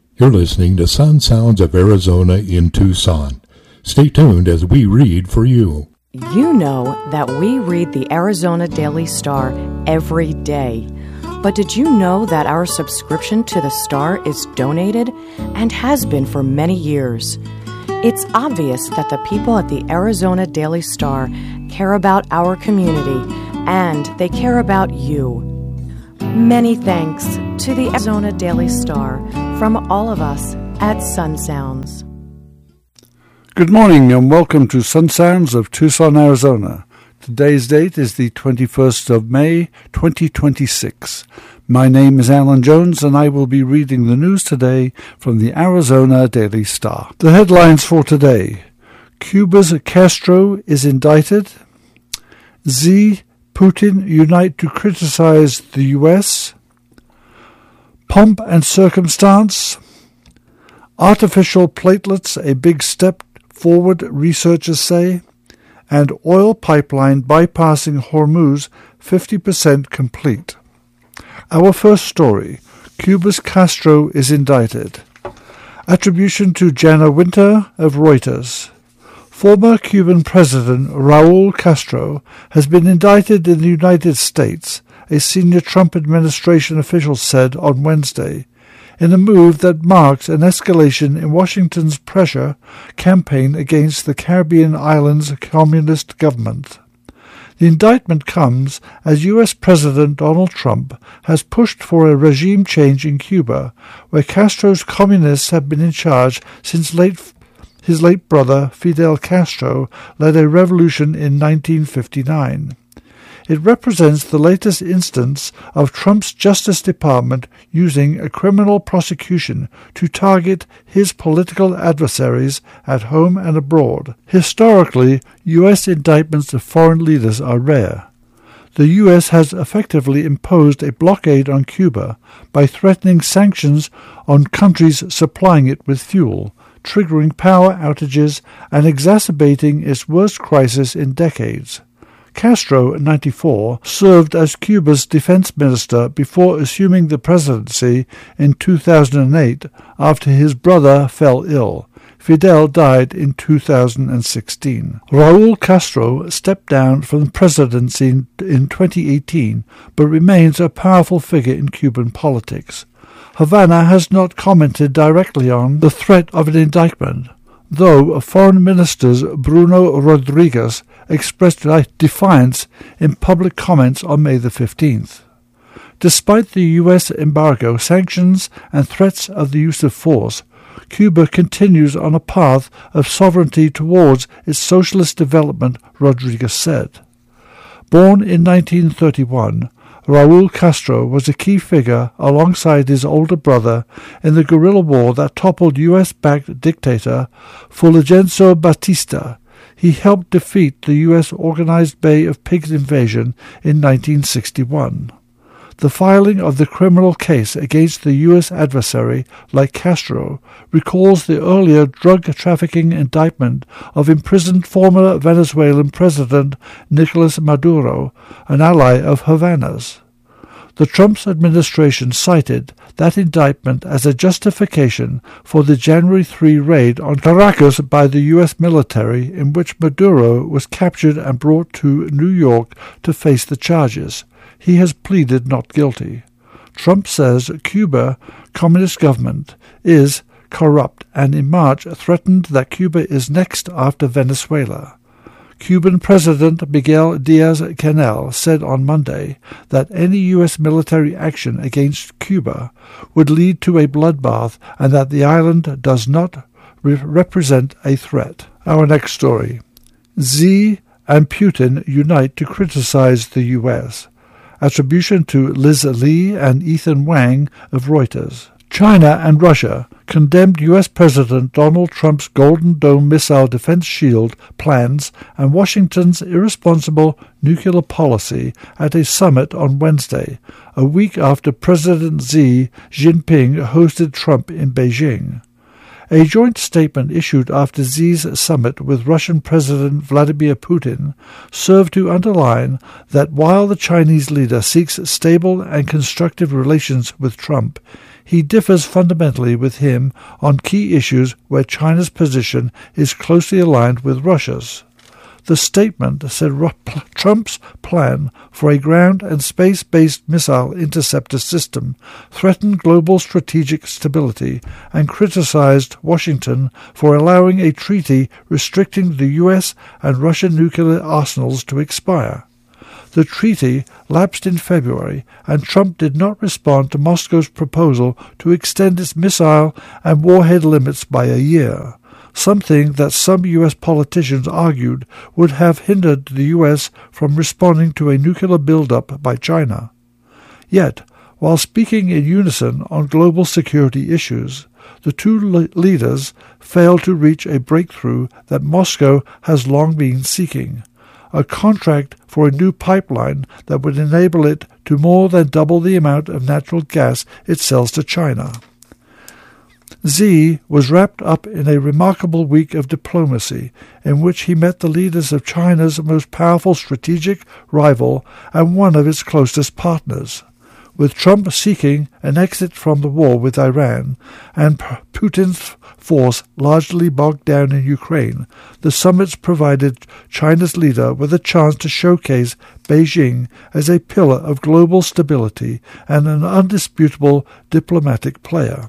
You're listening to Sun Sounds of Arizona in Tucson. Stay tuned as we read for you. You know that we read the Arizona Daily Star every day. But did you know that our subscription to the Star is donated and has been for many years? It's obvious that the people at the Arizona Daily Star care about our community and they care about you. Many thanks to the Arizona Daily Star from all of us at Sun Sounds. Good morning and welcome to Sun Sounds of Tucson, Arizona. Today's date is the 21st of May, 2026. My name is Alan Jones and I will be reading the news today from the Arizona Daily Star. The headlines for today: Cuba's Castro is indicted. Xi, Putin unite to criticize the U.S. Pomp and circumstance. Artificial platelets, a big step forward, researchers say. And oil pipeline bypassing Hormuz 50% complete. Our first story: Cuba's Castro is indicted. Attribution to Jana Winter of Reuters. Former Cuban President Raul Castro has been indicted in the United States, a senior Trump administration official said on Wednesday, in a move that marks an escalation in Washington's pressure campaign against the Caribbean islands' communist government. The indictment comes as U.S. President Donald Trump has pushed for a regime change in Cuba, where Castro's communists have been in charge since his late brother Fidel Castro led a revolution in 1959. It represents the latest instance of Trump's Justice Department using a criminal prosecution to target his political adversaries at home and abroad. Historically, U.S. indictments of foreign leaders are rare. The U.S. has effectively imposed a blockade on Cuba by threatening sanctions on countries supplying it with fuel, triggering power outages and exacerbating its worst crisis in decades. Castro, 94, served as Cuba's defense minister before assuming the presidency in 2008 after his brother fell ill. Fidel died in 2016. Raul Castro stepped down from the presidency in 2018, but remains a powerful figure in Cuban politics. Havana has not commented directly on the threat of an indictment, though Foreign Minister Bruno Rodriguez expressed defiance in public comments on May the 15th. Despite the U.S. embargo, sanctions, and threats of the use of force, Cuba continues on a path of sovereignty towards its socialist development, Rodriguez said. Born in 1931, Raul Castro was a key figure alongside his older brother in the guerrilla war that toppled U.S.-backed dictator Fulgencio Batista. He helped defeat the U.S. organized Bay of Pigs invasion in 1961. The filing of the criminal case against the U.S. adversary, like Castro, recalls the earlier drug trafficking indictment of imprisoned former Venezuelan President Nicolas Maduro, an ally of Havana's. The Trump administration cited that indictment as a justification for the January 3 raid on Caracas by the U.S. military, in which Maduro was captured and brought to New York to face the charges. He has pleaded not guilty. Trump says Cuba communist government is corrupt and in March threatened that Cuba is next after Venezuela. Cuban President Miguel Diaz-Canel said on Monday that any U.S. military action against Cuba would lead to a bloodbath and that the island does not represent a threat. Our next story: Xi and Putin unite to criticize the U.S. Attribution to Liz Lee and Ethan Wang of Reuters. China and Russia condemned U.S. President Donald Trump's Golden Dome missile defense shield plans and Washington's irresponsible nuclear policy at a summit on Wednesday, a week after President Xi Jinping hosted Trump in Beijing. A joint statement issued after Xi's summit with Russian President Vladimir Putin served to underline that while the Chinese leader seeks stable and constructive relations with Trump, he differs fundamentally with him on key issues where China's position is closely aligned with Russia's. The statement said Trump's plan for a ground and space-based missile interceptor system threatened global strategic stability and criticized Washington for allowing a treaty restricting the U.S. and Russian nuclear arsenals to expire. The treaty lapsed in February, and Trump did not respond to Moscow's proposal to extend its missile and warhead limits by a year, something that some U.S. politicians argued would have hindered the U.S. from responding to a nuclear buildup by China. Yet, while speaking in unison on global security issues, the two leaders failed to reach a breakthrough that Moscow has long been seeking: a contract for a new pipeline that would enable it to more than double the amount of natural gas it sells to China. Xi was wrapped up in a remarkable week of diplomacy in which he met the leaders of China's most powerful strategic rival and one of its closest partners. With Trump seeking an exit from the war with Iran and Putin's force largely bogged down in Ukraine, the summits provided China's leader with a chance to showcase Beijing as a pillar of global stability and an undisputable diplomatic player.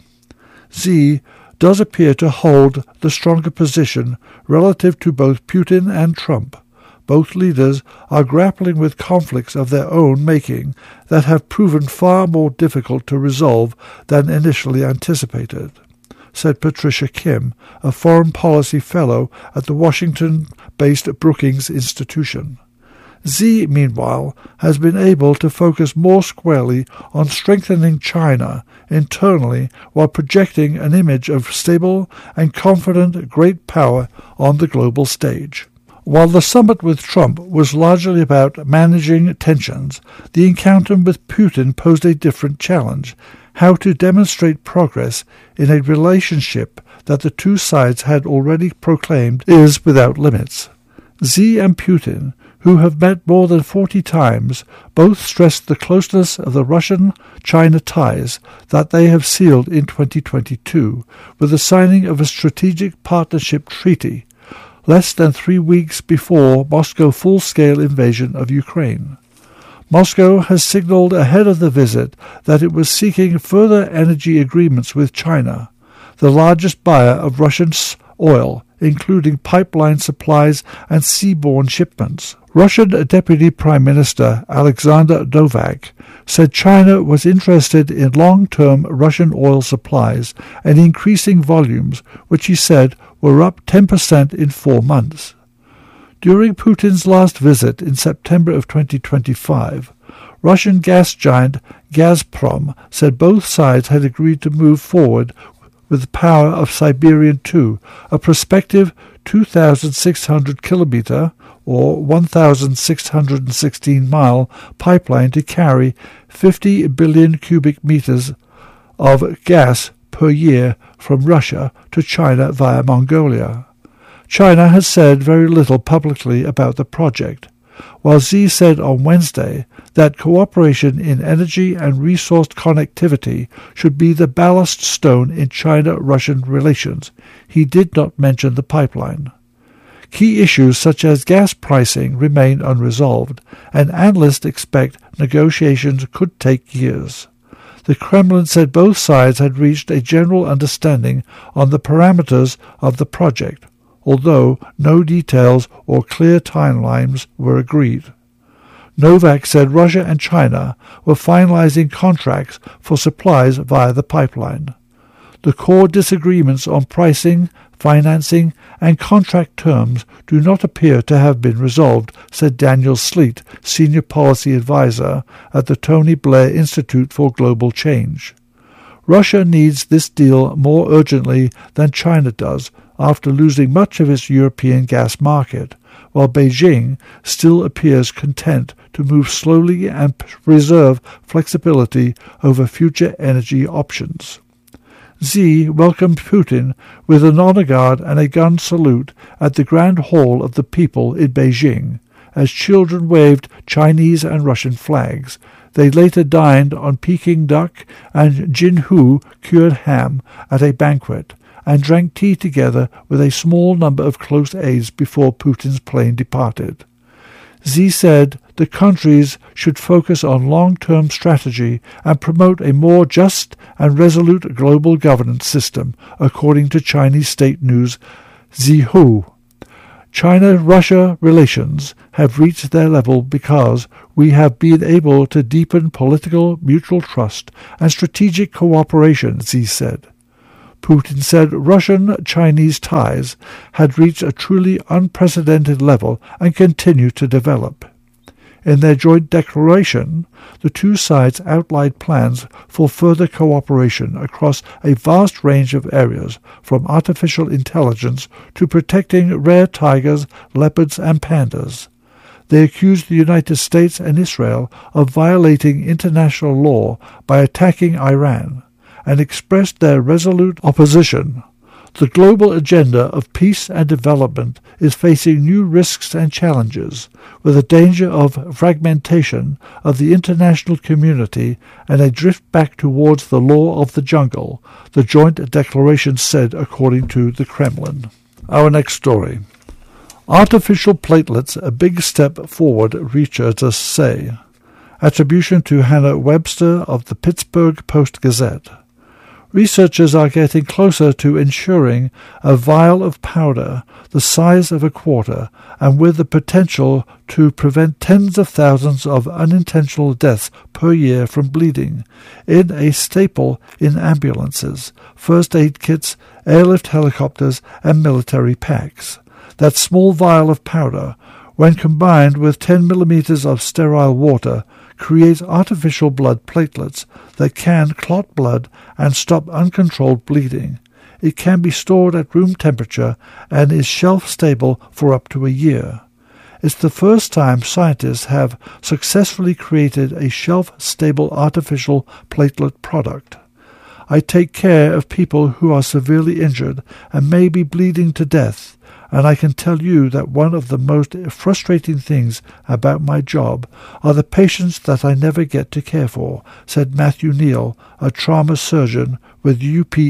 Xi does appear to hold the stronger position relative to both Putin and Trump. Both leaders are grappling with conflicts of their own making that have proven far more difficult to resolve than initially anticipated, said Patricia Kim, a foreign policy fellow at the Washington-based Brookings Institution. Xi, meanwhile, has been able to focus more squarely on strengthening China internally while projecting an image of stable and confident great power on the global stage. While the summit with Trump was largely about managing tensions, the encounter with Putin posed a different challenge: how to demonstrate progress in a relationship that the two sides had already proclaimed is without limits. Xi and Putin, who have met more than 40 times, both stressed the closeness of the Russian-China ties that they have sealed in 2022 with the signing of a strategic partnership treaty, less than 3 weeks before Moscow's full-scale invasion of Ukraine. Moscow has signaled ahead of the visit that it was seeking further energy agreements with China, the largest buyer of Russian oil, including pipeline supplies and seaborne shipments. Russian Deputy Prime Minister Alexander Novak said China was interested in long-term Russian oil supplies and increasing volumes, which he said were up 10% in 4 months. During Putin's last visit in September of 2025, Russian gas giant Gazprom said both sides had agreed to move forward with the power of Siberian 2, a prospective 2,600-kilometer or 1,616-mile pipeline to carry 50 billion cubic meters of gas per year from Russia to China via Mongolia. China has said very little publicly about the project, while Xi said on Wednesday that cooperation in energy and resource connectivity should be the ballast stone in China-Russian relations. He did not mention the pipeline. Key issues such as gas pricing remain unresolved, and analysts expect negotiations could take years. The Kremlin said both sides had reached a general understanding on the parameters of the project, although no details or clear timelines were agreed. Novak said Russia and China were finalizing contracts for supplies via the pipeline. The core disagreements on pricing, financing, and contract terms do not appear to have been resolved, said Daniel Sleet, Senior Policy Advisor at the Tony Blair Institute for Global Change. Russia needs this deal more urgently than China does after losing much of its European gas market, while Beijing still appears content to move slowly and preserve flexibility over future energy options. Xi welcomed Putin with an honor guard and a gun salute at the Grand Hall of the People in Beijing, as children waved Chinese and Russian flags. They later dined on Peking duck and Jinhu cured ham at a banquet, and drank tea together with a small number of close aides before Putin's plane departed. Xi said the countries should focus on long-term strategy and promote a more just and resolute global governance system, according to Chinese state news Xinhua. China-Russia relations have reached their level because we have been able to deepen political mutual trust and strategic cooperation, Xi said. Putin said Russian-Chinese ties had reached a truly unprecedented level and continue to develop. In their joint declaration, the two sides outlined plans for further cooperation across a vast range of areas, from artificial intelligence to protecting rare tigers, leopards, and pandas. They accused the United States and Israel of violating international law by attacking Iran, and expressed their resolute opposition. The global agenda of peace and development is facing new risks and challenges, with a danger of fragmentation of the international community and a drift back towards the law of the jungle, the joint declaration said, according to the Kremlin. Our next story. Artificial platelets, a big step forward, researchers say. Attribution to Hannah Webster of the Pittsburgh Post-Gazette. Researchers are getting closer to ensuring a vial of powder the size of a quarter and with the potential to prevent tens of thousands of unintentional deaths per year from bleeding, in a staple in ambulances, first aid kits, airlift helicopters, and military packs. That small vial of powder, when combined with 10 millimeters of sterile water, creates artificial blood platelets that can clot blood and stop uncontrolled bleeding. It can be stored at room temperature and is shelf-stable for up to a year. It's the first time scientists have successfully created a shelf-stable artificial platelet product. I take care of people who are severely injured and may be bleeding to death, and I can tell you that one of the most frustrating things about my job are the patients that I never get to care for, said Matthew Neal, a trauma surgeon with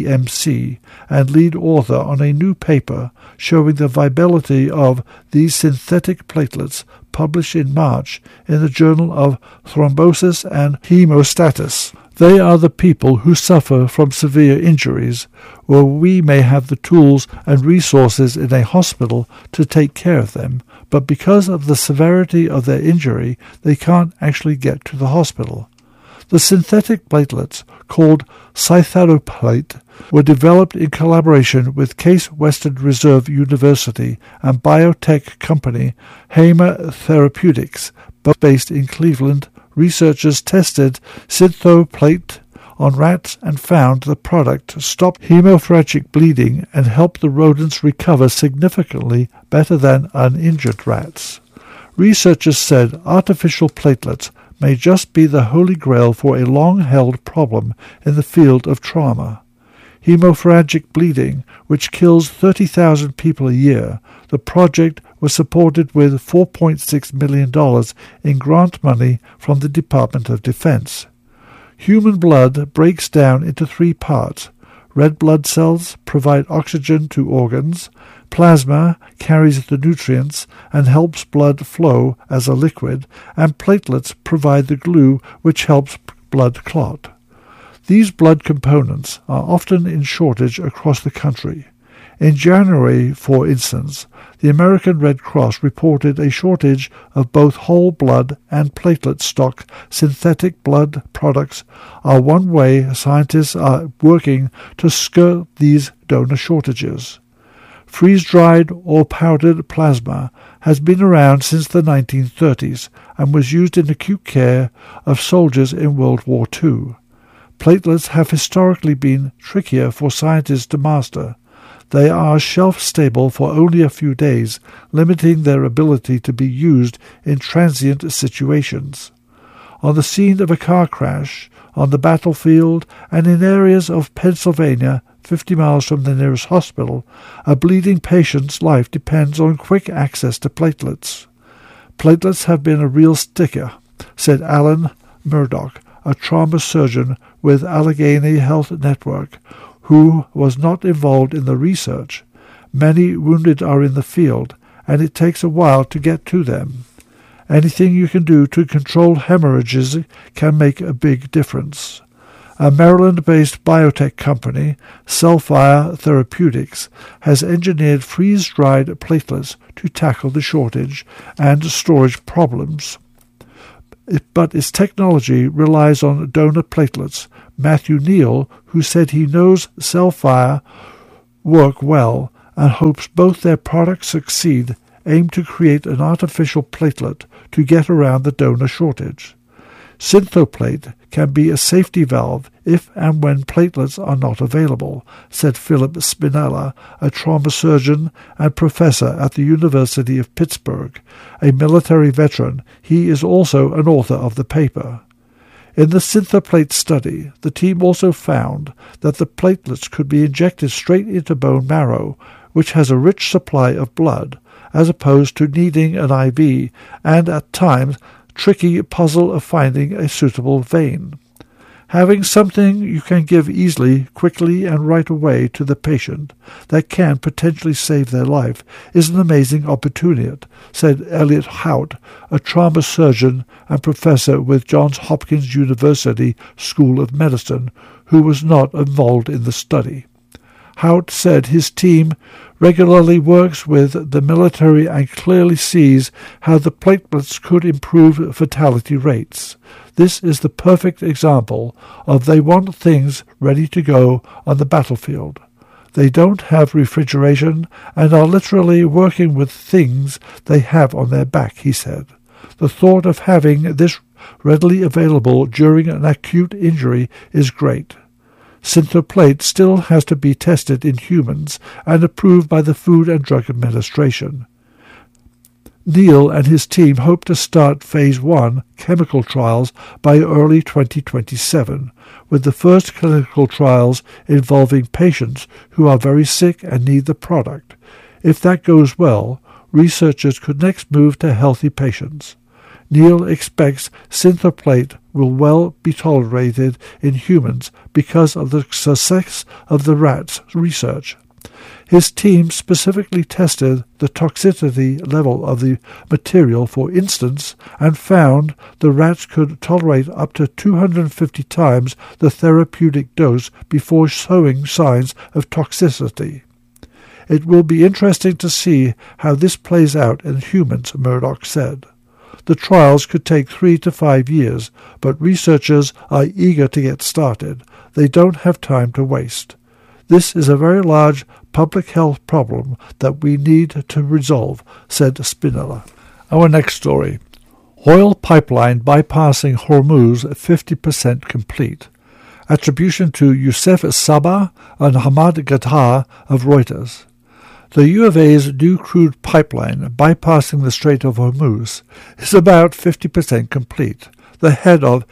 UPMC and lead author on a new paper showing the viability of these synthetic platelets, published in March in the Journal of Thrombosis and Hemostasis. They are the people who suffer from severe injuries, where we may have the tools and resources in a hospital to take care of them, but because of the severity of their injury, they can't actually get to the hospital. The synthetic platelets, called Cytharoplate, were developed in collaboration with Case Western Reserve University and biotech company Hema Therapeutics, both based in Cleveland. Researchers tested Cytharoplate on rats and found the product stopped hemorrhagic bleeding and helped the rodents recover significantly better than uninjured rats. Researchers said artificial platelets may just be the holy grail for a long-held problem in the field of trauma. Hemorrhagic bleeding, which kills 30,000 people a year, the project was supported with $4.6 million in grant money from the Department of Defense. Human blood breaks down into three parts. Red blood cells provide oxygen to organs, plasma carries the nutrients and helps blood flow as a liquid, and platelets provide the glue which helps blood clot. These blood components are often in shortage across the country. In January, for instance, the American Red Cross reported a shortage of both whole blood and platelet stock. Synthetic blood products are one way scientists are working to skirt these donor shortages. Freeze-dried or powdered plasma has been around since the 1930s and was used in acute care of soldiers in World War II. Platelets have historically been trickier for scientists to master. They are shelf-stable for only a few days, limiting their ability to be used in transient situations. On the scene of a car crash on the battlefield and in areas of Pennsylvania, 50 miles from the nearest hospital, a bleeding patient's life depends on quick access to platelets. Platelets have been a real sticker, said Alan Murdoch, a trauma surgeon with Allegheny Health Network, who was not involved in the research. Many wounded are in the field, and it takes a while to get to them. Anything you can do to control hemorrhages can make a big difference. A Maryland-based biotech company, Cellfire Therapeutics, has engineered freeze-dried platelets to tackle the shortage and storage problems. But its technology relies on donor platelets. Matthew Neal, who said he knows Cellfire work well and hopes both their products succeed, aim to create an artificial platelet to get around the donor shortage. Synthoplate can be a safety valve if and when platelets are not available, said Philip Spinella, a trauma surgeon and professor at the University of Pittsburgh. A military veteran, he is also an author of the paper. In the Synthoplate study, the team also found that the platelets could be injected straight into bone marrow, which has a rich supply of blood, as opposed to needing an IV and, at times, tricky puzzle of finding a suitable vein. Having something you can give easily, quickly, and right away to the patient that can potentially save their life is an amazing opportunity, said Elliot Hout, a trauma surgeon and professor with Johns Hopkins University School of Medicine, who was not involved in the study. Hout said his team regularly works with the military and clearly sees how the platelets could improve fatality rates. This is the perfect example of they want things ready to go on the battlefield. They don't have refrigeration and are literally working with things they have on their back, he said. The thought of having this readily available during an acute injury is great. Synthoplate still has to be tested in humans and approved by the Food and Drug Administration. Neal and his team hope to start Phase 1 chemical trials by early 2027, with the first clinical trials involving patients who are very sick and need the product. If that goes well, researchers could next move to healthy patients. Neal expects Synthoplate will well be tolerated in humans because of the success of the rats research. His team specifically tested the toxicity level of the material, for instance, and found the rats could tolerate up to 250 times the therapeutic dose before showing signs of toxicity. It will be interesting to see how this plays out in humans, Murdoch said. The trials could take 3 to 5 years, but researchers are eager to get started. They don't have time to waste. This is a very large public health problem that we need to resolve, said Spinella. Our next story. Oil pipeline bypassing Hormuz 50% complete. Attribution to Youssef Sabah and Hamad Ghatar of Reuters. The U of A's new crude pipeline bypassing the Strait of Hormuz is about 50% complete, the head of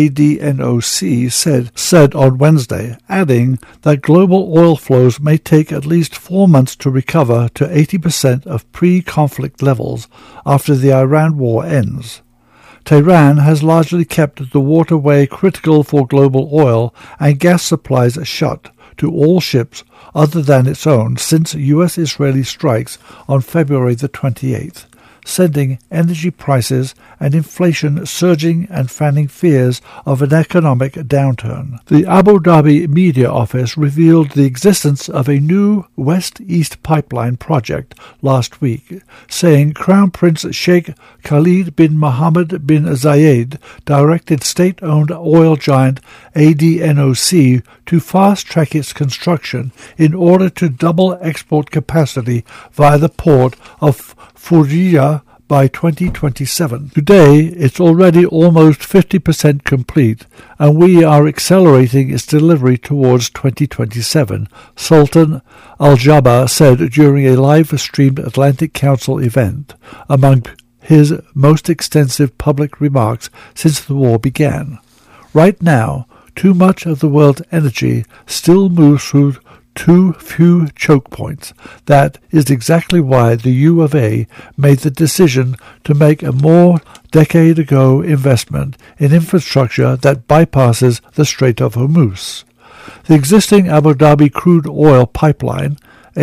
ADNOC said on Wednesday, adding that global oil flows may take at least 4 months to recover to 80% of pre-conflict levels after the Iran war ends. Tehran has largely kept the waterway critical for global oil and gas supplies shut to all ships other than its own since U.S.-Israeli strikes on February the 28th, sending energy prices and inflation surging and fanning fears of an economic downturn. The Abu Dhabi media office revealed the existence of a new west-east pipeline project last week, saying Crown Prince Sheikh Khalid bin Mohammed bin Zayed directed state-owned oil giant ADNOC to fast-track its construction in order to double export capacity via the port of Fujairah by 2027. Today, it's already almost 50% complete, and we are accelerating its delivery towards 2027, Sultan Al-Jaber said during a live-streamed Atlantic Council event, among his most extensive public remarks since the war began. Right now, too much of the world's energy still moves through too few choke points. That is exactly why the U of A made the decision to make a more decade-ago investment in infrastructure that bypasses the Strait of Hormuz. The existing Abu Dhabi crude oil pipeline,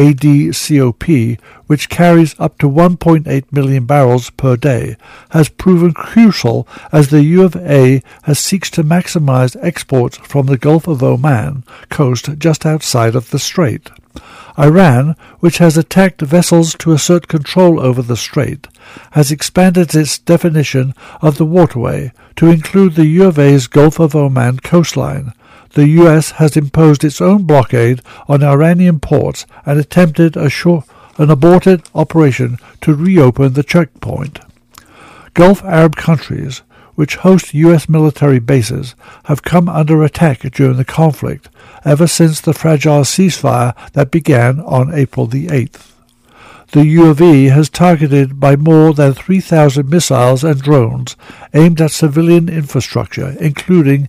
ADCOP, which carries up to 1.8 million barrels per day, has proven crucial as the U of A seeks to maximize exports from the Gulf of Oman coast just outside of the strait. Iran, which has attacked vessels to assert control over the strait, has expanded its definition of the waterway to include the U of A's Gulf of Oman coastline. The U.S. has imposed its own blockade on Iranian ports and attempted an aborted operation to reopen the checkpoint. Gulf Arab countries, which host U.S. military bases, have come under attack during the conflict ever since the fragile ceasefire that began on April the 8th. The U of E has targeted by more than 3,000 missiles and drones aimed at civilian infrastructure, including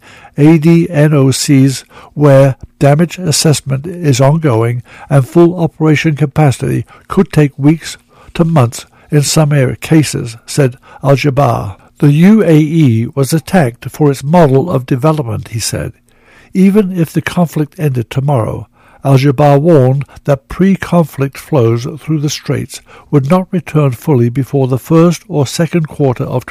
ADNOCs, where damage assessment is ongoing and full operation capacity could take weeks to months in some cases, said Al-Jaber. The UAE was attacked for its model of development, he said. Even if the conflict ended tomorrow, Al-Jaber warned that pre-conflict flows through the straits would not return fully before the first or second quarter of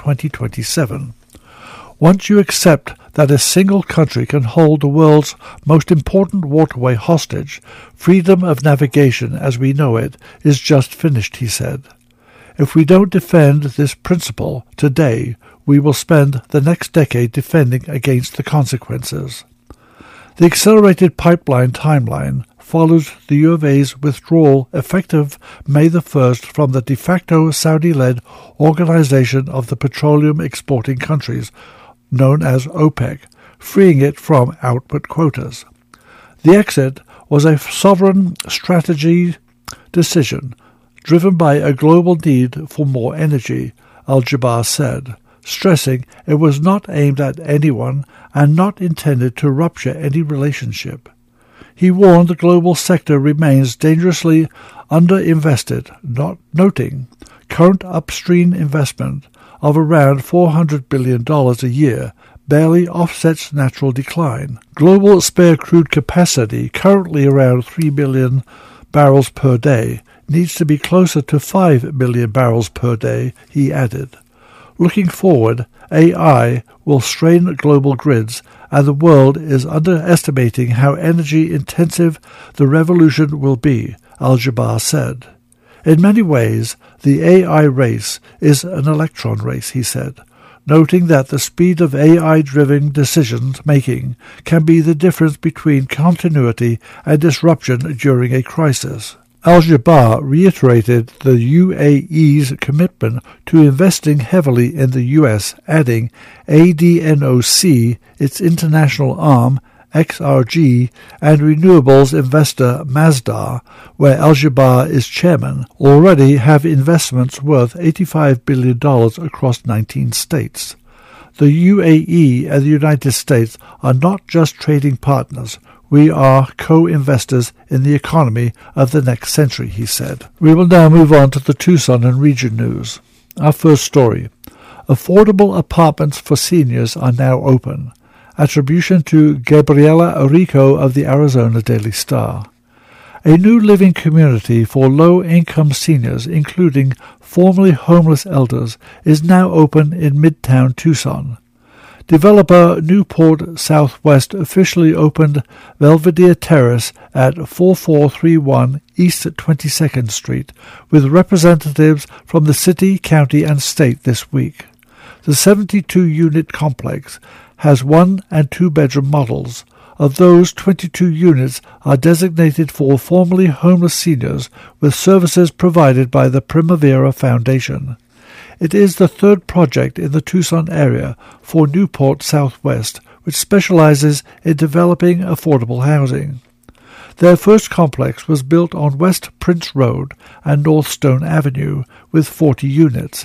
2027. Once you accept that a single country can hold the world's most important waterway hostage, freedom of navigation as we know it is just finished, he said. If we don't defend this principle today, we will spend the next decade defending against the consequences. The accelerated pipeline timeline follows the U of A's withdrawal effective May the 1st from the de facto Saudi-led Organization of the Petroleum Exporting Countries, known as OPEC, freeing it from output quotas. The exit was a sovereign strategy decision driven by a global need for more energy, Al-Jaber said, stressing it was not aimed at anyone and not intended to rupture any relationship. He warned the global sector remains dangerously underinvested, noting current upstream investment of around $400 billion a year barely offsets natural decline. Global spare crude capacity, currently around 3 billion barrels per day, needs to be closer to 5 billion barrels per day, he added. Looking forward, AI will strain global grids, and the world is underestimating how energy-intensive the revolution will be, Al-Jaber said. In many ways, the AI race is an electron race, he said, noting that the speed of AI-driven decision-making can be the difference between continuity and disruption during a crisis. Al-Jaber reiterated the UAE's commitment to investing heavily in the U.S., adding ADNOC, its international arm, XRG, and renewables investor Masdar, where Al-Jaber is chairman, already have investments worth $85 billion across 19 states. The UAE and the United States are not just trading partners. We are co-investors in the economy of the next century, he said. We will now move on to the Tucson and region news. Our first story. Affordable apartments for seniors are now open. Attribution to Gabriela Rico of the Arizona Daily Star. A new living community for low-income seniors, including formerly homeless elders, is now open in Midtown Tucson. Developer Newport Southwest officially opened Belvedere Terrace at 4431 East 22nd Street with representatives from the city, county, and state this week. The 72-unit complex has 1- and 2-bedroom models. Of those, 22 units are designated for formerly homeless seniors with services provided by the Primavera Foundation. It is the third project in the Tucson area for Newport Southwest, which specializes in developing affordable housing. Their first complex was built on West Prince Road and North Stone Avenue with 40 units.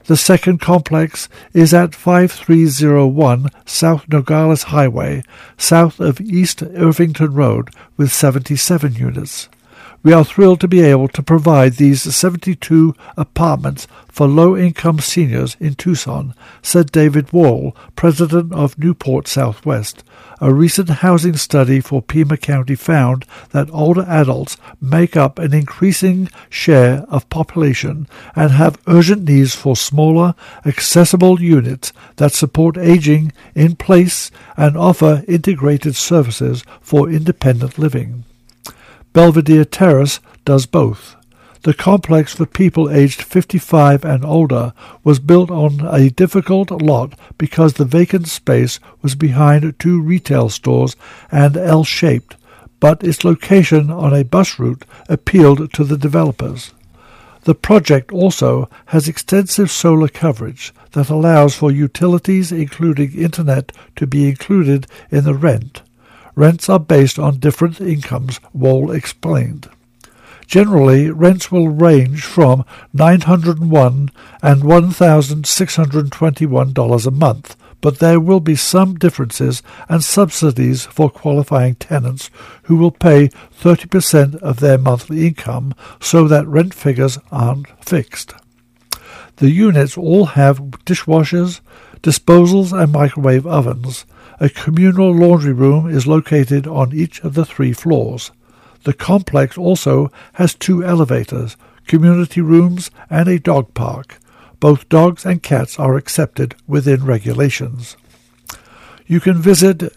The second complex is at 5301 South Nogales Highway, south of East Irvington Road, with 77 units. We are thrilled to be able to provide these 72 apartments for low-income seniors in Tucson, said David Wall, president of Newport Southwest. A recent housing study for Pima County found that older adults make up an increasing share of population and have urgent needs for smaller, accessible units that support aging in place and offer integrated services for independent living. Belvedere Terrace does both. The complex for people aged 55 and older was built on a difficult lot because the vacant space was behind two retail stores and L-shaped, but its location on a bus route appealed to the developers. The project also has extensive solar coverage that allows for utilities including internet to be included in the rent. Rents are based on different incomes, Wall explained. Generally, rents will range from $901 and $1,621 a month, but there will be some differences and subsidies for qualifying tenants who will pay 30% of their monthly income so that rent figures aren't fixed. The units all have dishwashers, disposals and microwave ovens. A communal laundry room is located on each of the 3 floors. The complex also has 2 elevators, community rooms, and a dog park. Both dogs and cats are accepted within regulations. You can visit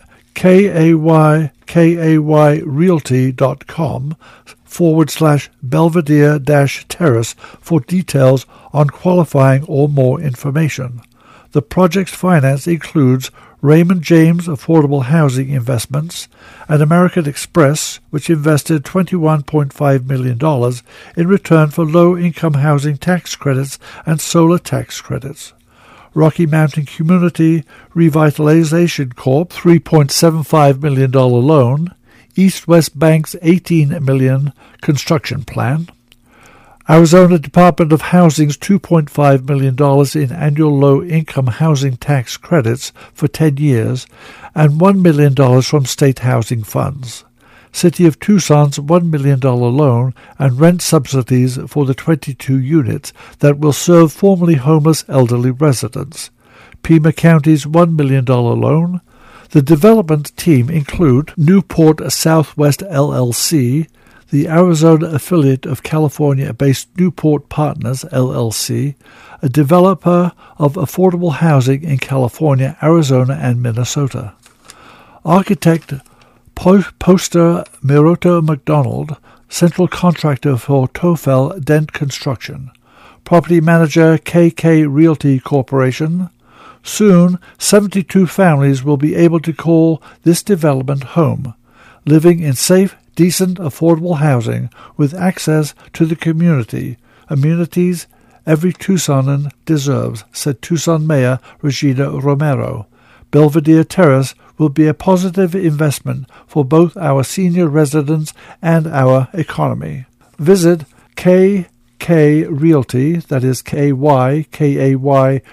kayrealty.com/Belvedere-Terrace for details on qualifying or more information. The project's finance includes Raymond James Affordable Housing Investments and American Express, which invested $21.5 million in return for low-income housing tax credits and solar tax credits. Rocky Mountain Community Revitalization Corp. $3.75 million loan, East West Bank's $18 million construction plan, Arizona Department of Housing's $2.5 million in annual low-income housing tax credits for 10 years, and $1 million from state housing funds. City of Tucson's $1 million loan and rent subsidies for the 22 units that will serve formerly homeless elderly residents. Pima County's $1 million loan. The development team include Newport Southwest LLC, the Arizona affiliate of California-based Newport Partners, LLC, a developer of affordable housing in California, Arizona, and Minnesota. Architect Poster Miroto McDonald, central contractor for Tofel Dent Construction. Property manager KK Realty Corporation. Soon, 72 families will be able to call this development home, living in safe, decent, affordable housing with access to the community, amenities every Tucsonan deserves, said Tucson Mayor Regina Romero. Belvedere Terrace will be a positive investment for both our senior residents and our economy. Visit KK Realty, that is KYKAY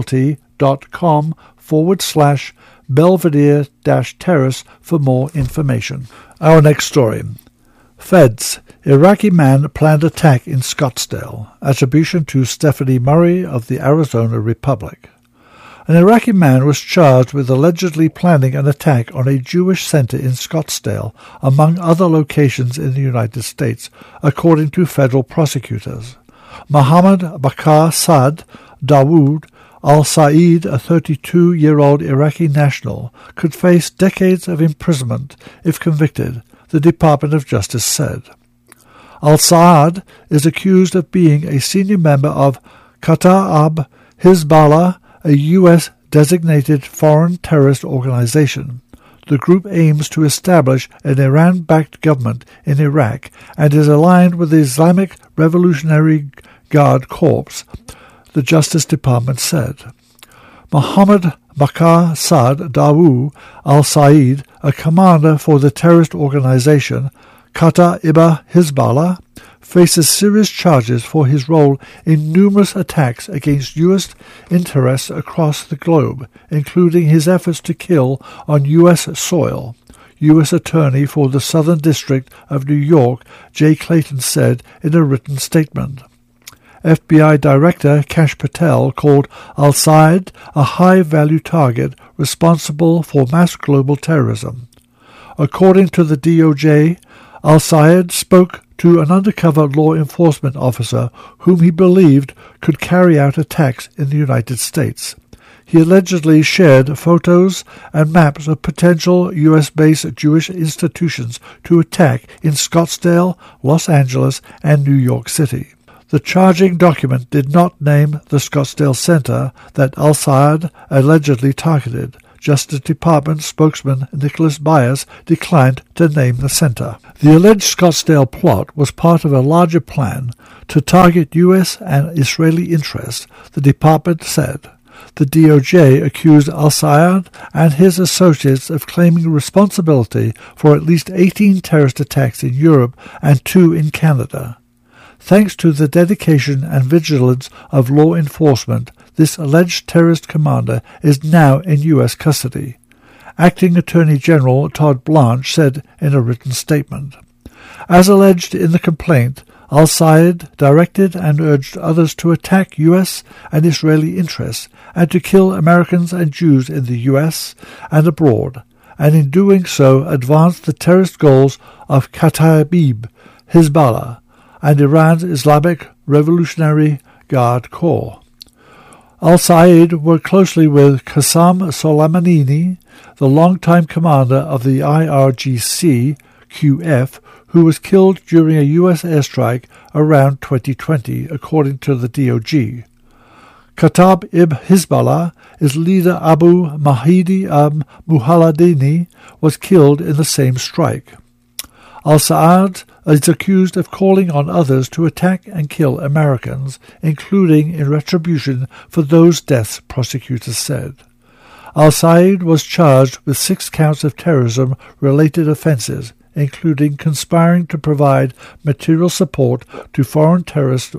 Realty.com/Belvedere-Terrace for more information. Our next story. Feds. Iraqi man planned attack in Scottsdale. Attribution to Stephanie Murray of the Arizona Republic. An Iraqi man was charged with allegedly planning an attack on a Jewish center in Scottsdale, among other locations in the United States, according to federal prosecutors. Mohammed Bakar Saad Dawood Al-Said, a 32-year-old Iraqi national, could face decades of imprisonment if convicted, the Department of Justice said. Al-Saad is accused of being a senior member of Kata'ib Hezbollah, a U.S.-designated foreign terrorist organization. The group aims to establish an Iran-backed government in Iraq and is aligned with the Islamic Revolutionary Guard Corps, the Justice Department said. Mohammed Bakar Saad Dawood Al-Said, a commander for the terrorist organization Kataib Hezbollah faces serious charges for his role in numerous attacks against U.S. interests across the globe, including his efforts to kill on U.S. soil. U.S. Attorney for the Southern District of New York, Jay Clayton, said in a written statement. FBI Director Kash Patel called al-Sayed a high-value target responsible for mass global terrorism. According to the DOJ, al-Sayed spoke to an undercover law enforcement officer whom he believed could carry out attacks in the United States. He allegedly shared photos and maps of potential U.S.-based Jewish institutions to attack in Scottsdale, Los Angeles, and New York City. The charging document did not name the Scottsdale center that al-Sayed allegedly targeted. Justice Department spokesman Nicholas Byers declined to name the center. The alleged Scottsdale plot was part of a larger plan to target U.S. and Israeli interests, the department said. The DOJ accused al-Sayed and his associates of claiming responsibility for at least 18 terrorist attacks in Europe and 2 in Canada. Thanks to the dedication and vigilance of law enforcement, this alleged terrorist commander is now in U.S. custody. Acting Attorney General Todd Blanche said in a written statement. As alleged in the complaint, al-Sayed directed and urged others to attack U.S. and Israeli interests and to kill Americans and Jews in the U.S. and abroad, and in doing so advanced the terrorist goals of Kataib Hezbollah and Iran's Islamic Revolutionary Guard Corps. Al-Sayed worked closely with Qassem Soleimani, the longtime commander of the IRGC, QF, who was killed during a U.S. airstrike around 2020, according to the DOJ. Kataib Hezbollah, its leader Abu Mahdi Muhaladini, was killed in the same strike. Al-Sayed is accused of calling on others to attack and kill Americans, including in retribution for those deaths, prosecutors said. Al-Sayed was charged with 6 counts of terrorism-related offenses, including conspiring to provide material support to foreign terrorist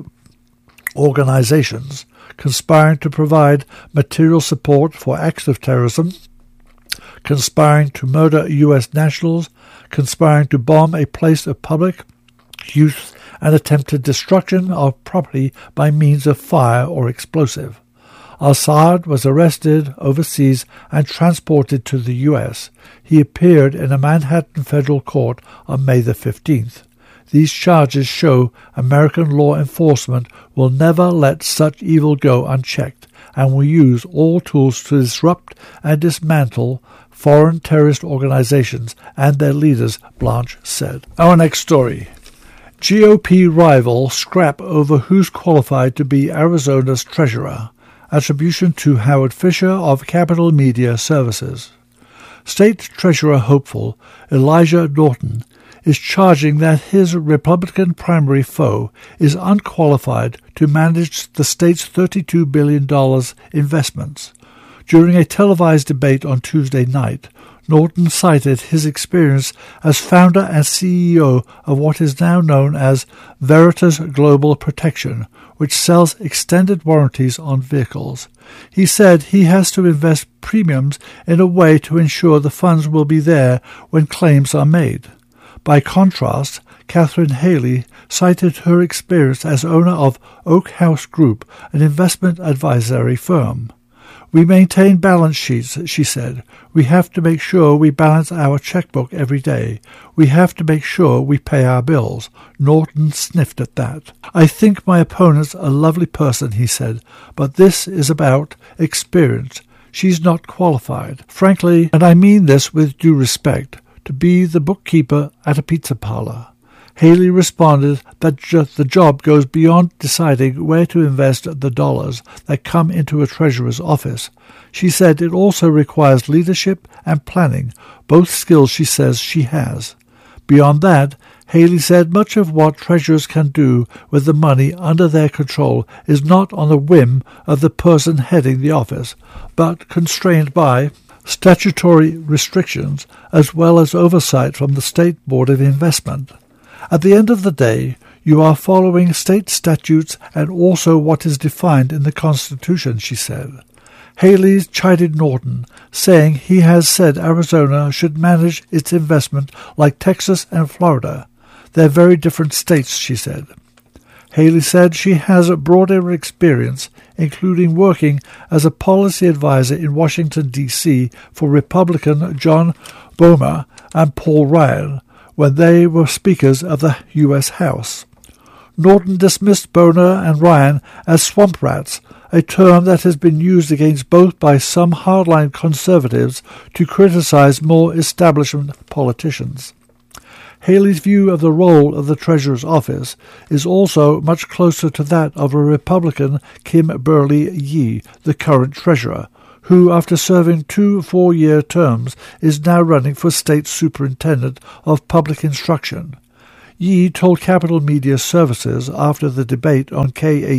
organizations, conspiring to provide material support for acts of terrorism, conspiring to murder U.S. nationals, conspiring to bomb a place of public use, and attempted destruction of property by means of fire or explosive. Al-Sayed was arrested overseas and transported to the U.S. He appeared in a Manhattan federal court on May the 15th. These charges show American law enforcement will never let such evil go unchecked and will use all tools to disrupt and dismantle foreign terrorist organizations and their leaders, Blanche said. Our next story. GOP rival scrap over who's qualified to be Arizona's treasurer. Attribution to Howard Fisher of Capital Media Services. State Treasurer hopeful Elijah Norton is charging that his Republican primary foe is unqualified to manage the state's $32 billion investments. During a televised debate on Tuesday night, Norton cited his experience as founder and CEO of what is now known as Veritas Global Protection, which sells extended warranties on vehicles. He said he has to invest premiums in a way to ensure the funds will be there when claims are made. By contrast, Catherine Haley cited her experience as owner of Oak House Group, an investment advisory firm. We maintain balance sheets, she said. We have to make sure we balance our checkbook every day. We have to make sure we pay our bills. Norton sniffed at that. I think my opponent's a lovely person, he said, but this is about experience. She's not qualified. Frankly, and I mean this with due respect, to be the bookkeeper at a pizza parlor. Haley responded that the job goes beyond deciding where to invest the dollars that come into a treasurer's office. She said it also requires leadership and planning, both skills she says she has. Beyond that, Haley said much of what treasurers can do with the money under their control is not on the whim of the person heading the office, but constrained by statutory restrictions as well as oversight from the State Board of Investment. At the end of the day, you are following state statutes and also what is defined in the Constitution, she said. Haley chided Norton, saying he has said Arizona should manage its investment like Texas and Florida. They're very different states, she said. Haley said she has a broader experience, including working as a policy advisor in Washington, D.C. for Republican John Boehner and Paul Ryan when they were speakers of the U.S. House. Norton dismissed Boehner and Ryan as swamp rats, a term that has been used against both by some hardline conservatives to criticize more establishment politicians. Haley's view of the role of the Treasurer's office is also much closer to that of a Republican, Kim Burley-Yee, the current treasurer, who, after serving 2 4-year terms, is now running for state superintendent of public instruction. Yee told Capital Media Services after the debate on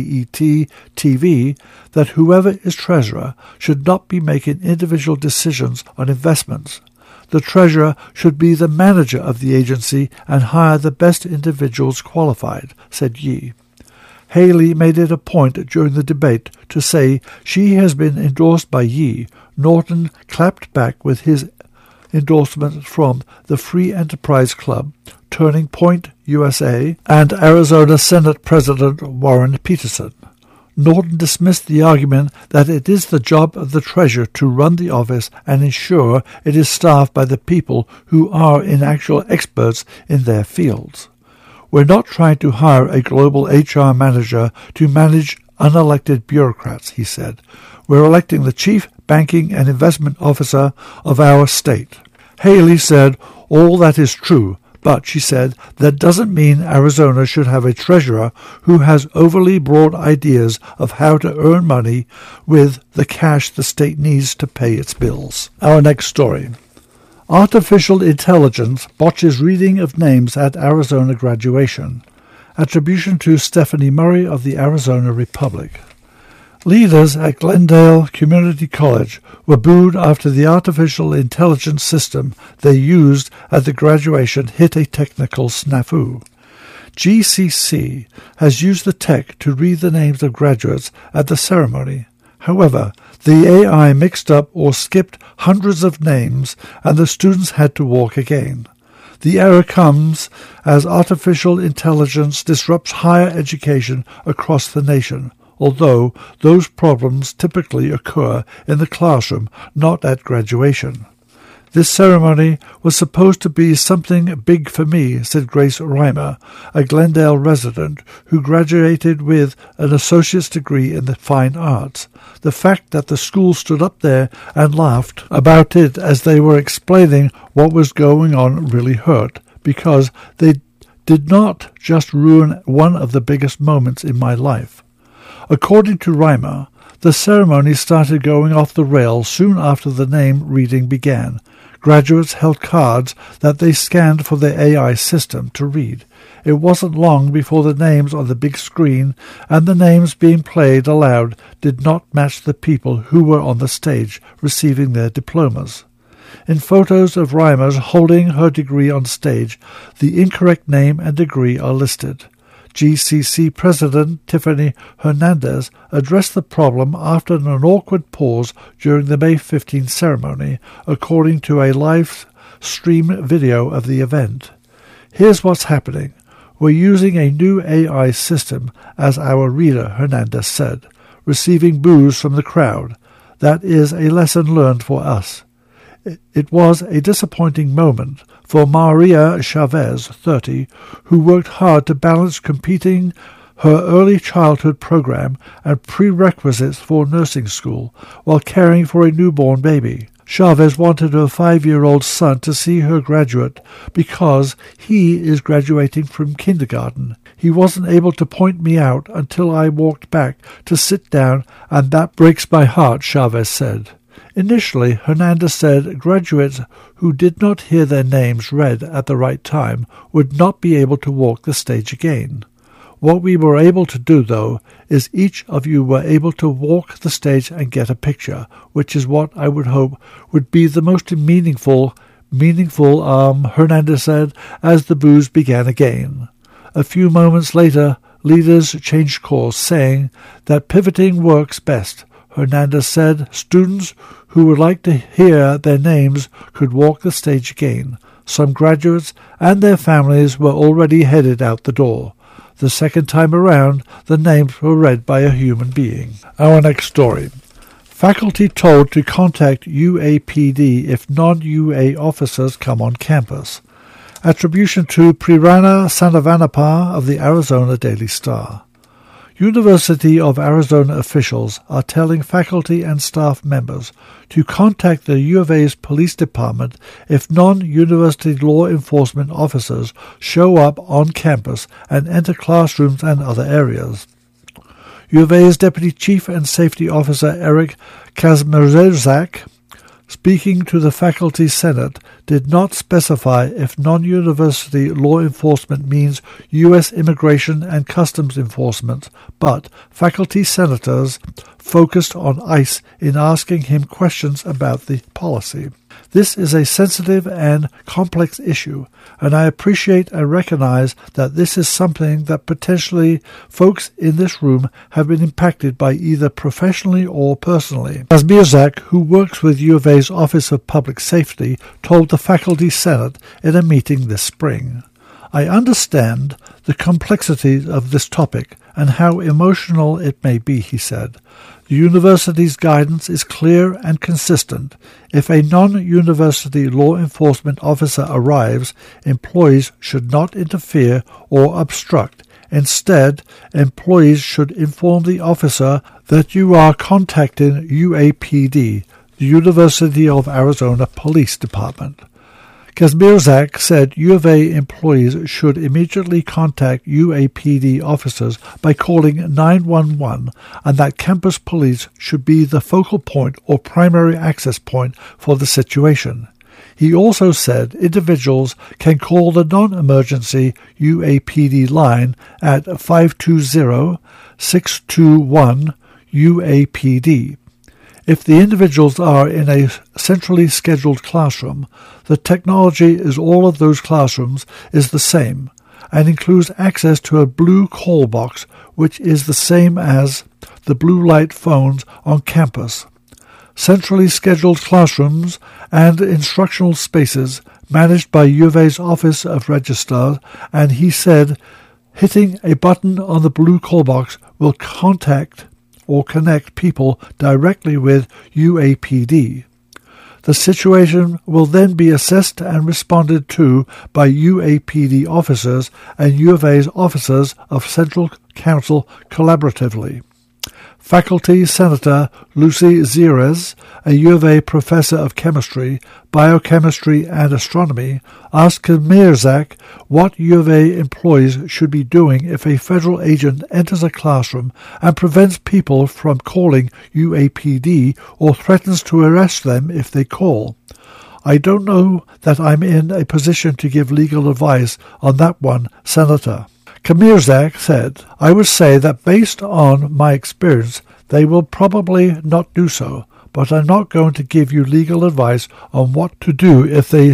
KAET-TV that whoever is treasurer should not be making individual decisions on investments. The treasurer should be the manager of the agency and hire the best individuals qualified, said Yee. Haley made it a point during the debate to say she has been endorsed by Yee. Norton clapped back with his endorsement from the Free Enterprise Club, Turning Point USA, and Arizona Senate President Warren Peterson. Norton dismissed the argument that it is the job of the treasurer to run the office and ensure it is staffed by the people who are actual experts in their fields. We're not trying to hire a global HR manager to manage unelected bureaucrats, he said. We're electing the chief banking and investment officer of our state. Haley said, all that is true, but, she said, that doesn't mean Arizona should have a treasurer who has overly broad ideas of how to earn money with the cash the state needs to pay its bills. Our next story. Artificial intelligence botches reading of names at Arizona graduation. Attribution to Stephanie Murray of the Arizona Republic. Leaders at Glendale Community College were booed after the artificial intelligence system they used at the graduation hit a technical snafu. GCC has used the tech to read the names of graduates at the ceremony. However, the AI mixed up or skipped hundreds of names and the students had to walk again. The error comes as artificial intelligence disrupts higher education across the nation, although those problems typically occur in the classroom, not at graduation. This ceremony was supposed to be something big for me, said Grace Reimer, a Glendale resident who graduated with an associate's degree in the fine arts. The fact that the school stood up there and laughed about it as they were explaining what was going on really hurt, because they did not just ruin one of the biggest moments in my life. According to Reimer, the ceremony started going off the rails soon after the name reading began. Graduates held cards that they scanned for the AI system to read. It wasn't long before the names on the big screen and the names being played aloud did not match the people who were on the stage receiving their diplomas. In photos of Reimer holding her degree on stage, the incorrect name and degree are listed. GCC President Tiffany Hernandez addressed the problem after an awkward pause during the May 15 ceremony, according to a live-stream video of the event. Here's what's happening. We're using a new AI system as our reader, Hernandez said, receiving boos from the crowd. That is a lesson learned for us. It was a disappointing moment for Maria Chavez, 30, who worked hard to balance completing her early childhood program and prerequisites for nursing school while caring for a newborn baby. Chavez wanted her 5-year-old son to see her graduate because he is graduating from kindergarten. He wasn't able to point me out until I walked back to sit down, and that breaks my heart, Chavez said. Initially, Hernandez said graduates who did not hear their names read at the right time would not be able to walk the stage again. What we were able to do, though, is each of you were able to walk the stage and get a picture, which is what I would hope would be the most meaningful meaningful, Hernandez said, as the boos began again. A few moments later, leaders changed course, saying that pivoting works best. Hernandez said students who would like to hear their names could walk the stage again. Some graduates and their families were already headed out the door. The second time around, the names were read by a human being. Our next story. Faculty told to contact UAPD if non-UA officers come on campus. Attribution to Prirana Sanavanapa of the Arizona Daily Star. University of Arizona officials are telling faculty and staff members to contact the U of A's police department if non-university law enforcement officers show up on campus and enter classrooms and other areas. U of A's Deputy Chief and Safety Officer Eric Kazmierzak, speaking to the Faculty Senate, did not specify if non-university law enforcement means U.S. Immigration and Customs Enforcement, but faculty senators focused on ICE in asking him questions about the policy. This is a sensitive and complex issue, and I appreciate and recognize that this is something that potentially folks in this room have been impacted by either professionally or personally. Kazmierzak, who works with U of A's Office of Public Safety, told the Faculty Senate in a meeting this spring. I understand the complexities of this topic and how emotional it may be, he said. The university's guidance is clear and consistent. If a non-university law enforcement officer arrives, employees should not interfere or obstruct. Instead, employees should inform the officer that you are contacting UAPD, the University of Arizona Police Department. Kazmierzak said U of A employees should immediately contact UAPD officers by calling 911 and that campus police should be the focal point or primary access point for the situation. He also said individuals can call the non-emergency UAPD line at 520-621-UAPD. If the individuals are in a centrally scheduled classroom, the technology in all of those classrooms is the same and includes access to a blue call box, which is the same as the blue light phones on campus. Centrally scheduled classrooms and instructional spaces managed by U of A's Office of Registrar, and he said hitting a button on the blue call box will contact or connect people directly with UAPD. The situation will then be assessed and responded to by UAPD officers and U of A's officers of Central Council collaboratively. Faculty Senator Lucy Zierez, a U of A professor of chemistry, biochemistry, and astronomy, asked Kazmierzak what U of A employees should be doing if a federal agent enters a classroom and prevents people from calling UAPD or threatens to arrest them if they call. I don't know that I'm in a position to give legal advice on that one, Senator. Kazmierzak said, I would say that based on my experience, they will probably not do so, but I'm not going to give you legal advice on what to do if they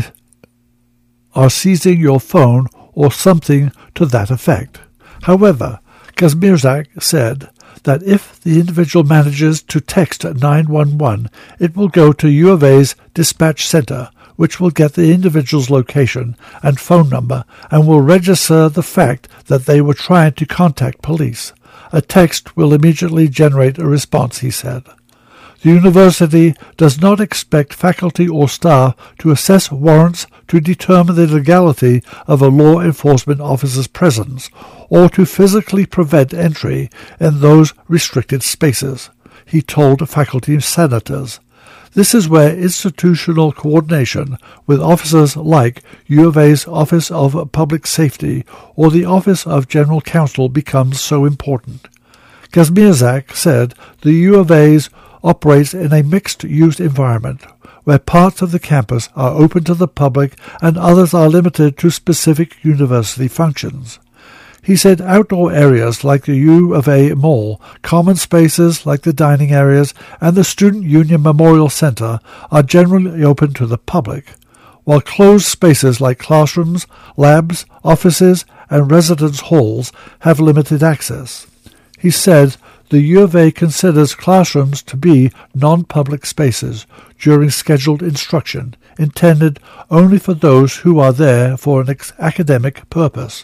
are seizing your phone or something to that effect. However, Kazmierzak said that if the individual manages to text 911, it will go to U of A's dispatch center, which will get the individual's location and phone number and will register the fact that they were trying to contact police. A text will immediately generate a response, he said. The university does not expect faculty or staff to assess warrants to determine the legality of a law enforcement officer's presence or to physically prevent entry in those restricted spaces, he told faculty senators. This is where institutional coordination with officers like U of A's Office of Public Safety or the Office of General Counsel becomes so important. Kazmierzak said the U of A's operates in a mixed-use environment where parts of the campus are open to the public and others are limited to specific university functions. He said outdoor areas like the U of A Mall, common spaces like the dining areas, and the Student Union Memorial Center are generally open to the public. while closed spaces like classrooms, labs, offices, and residence halls have limited access. He said the U of A considers classrooms to be non-public spaces during scheduled instruction, intended only for those who are there for an academic purpose.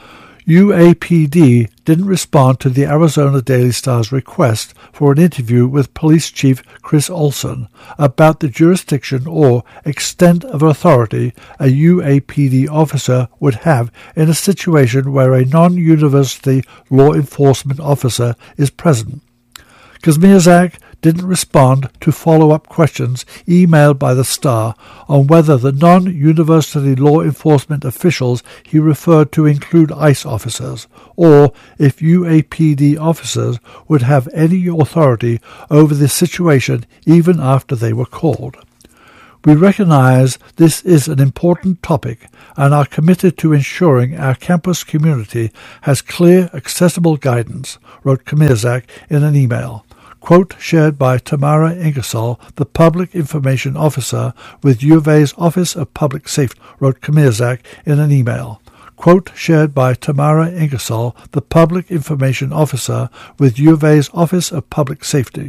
UAPD didn't respond to the Arizona Daily Star's request for an interview with Police Chief Chris Olson about the jurisdiction or extent of authority a UAPD officer would have in a situation where a non-university law enforcement officer is present. Kazmierczak didn't respond to follow-up questions emailed by the Star on whether the non-university law enforcement officials he referred to include ICE officers, or if UAPD officers would have any authority over the situation even after they were called. We recognize this is an important topic and are committed to ensuring our campus community has clear, accessible guidance, wrote Kazmierczak in an email. Quote shared by Tamara Ingersoll, the Public Information Officer with U of A's Office of Public Safety, wrote Kazmierczak in an email. Quote shared by Tamara Ingersoll, the Public Information Officer with U of A's Office of Public Safety.